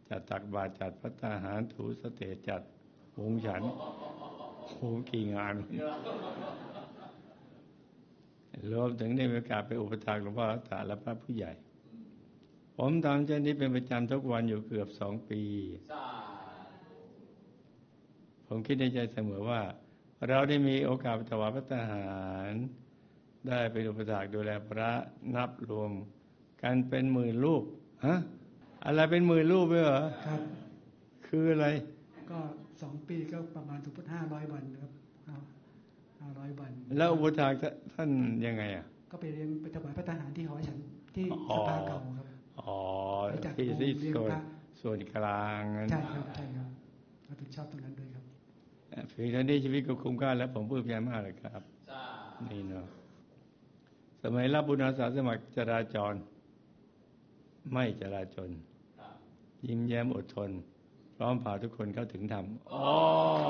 จัดตักบาตรจัดภัตตาหารถูสเตจจัดหุงฉันโหกี่งานรวมถึงได้มีโอกาสไปอุปถัมภ์หลวงพ่อรัตน์และพระผู้ใหญ่ผมทำเช่นนี้เป็นประจำทุกวันอยู่เกือบ2 ปีผมคิดในใจเสมอว่าเราได้มีโอกาสถวายภัตตาหารได้เป็นอุปถากดูแลพระนับรวมกันเป็น10,000 รูปฮะอะไรเป็น10,000 รูปเลยเหรอครับคืออะไรก็2 ปีก็ประมาณ500 วันครับ500 วันแล้วอุปถากท่านยังไงอ่ะก็ไปเรียนไปถวายภัตตาหารที่หอฉันที่สภาเก่าครับที่ส่วนกลางใช่ครับใช่ครับเราถึงชอบตรงนั้นด้วยครับเพียงเท่านี้ชีวิตก็คุ้มค่าแล้วผมปลื้มใจมากเลยครับนี่เนาะสมัยรับบุญอาสาสมัครจราจรไม่จราจรยิ้มแย้มอดทนพร้อมพาทุกคนเข้าถึงธรรม